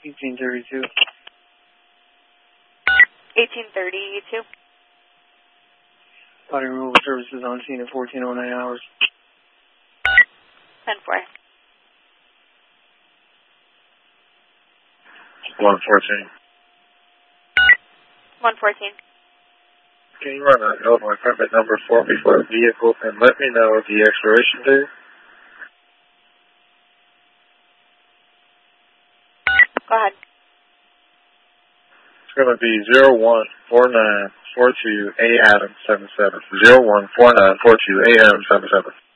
1832. 1832. Body removal services on scene at 1409 hours. 10-4. 114. 114. Can you run an Illinois permit number for me for a vehicle and let me know the expiration date? Go ahead. It's going to be 014942 A Adam 77. 014942 A Adam 77.